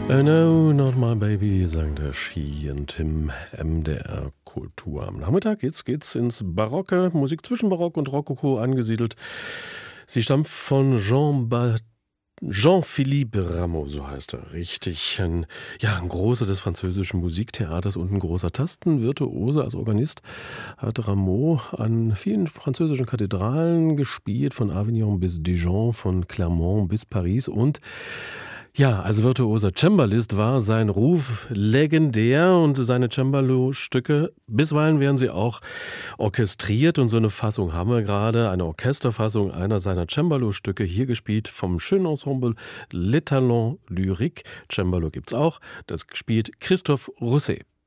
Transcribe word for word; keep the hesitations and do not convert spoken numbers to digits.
Oh no, not my baby, sang der Ski und Tim, M D R Kultur. Am Nachmittag jetzt geht's ins Barocke, Musik zwischen Barock und Rokoko angesiedelt. Sie stammt von Jean ba Jean-Philippe Rameau, so heißt er, richtig. Ein, ja, ein Großer des französischen Musiktheaters und ein großer Tastenvirtuose. Als Organist hat Rameau an vielen französischen Kathedralen gespielt, von Avignon bis Dijon, von Clermont bis Paris. Und ja, als virtuoser Cembalist war sein Ruf legendär und seine Cembalo-Stücke, bisweilen werden sie auch orchestriert und so eine Fassung haben wir gerade, eine Orchesterfassung einer seiner Cembalo-Stücke, hier gespielt vom schönen Ensemble Les Talents Lyriques. Cembalo gibt's auch, das spielt Christophe Rousset.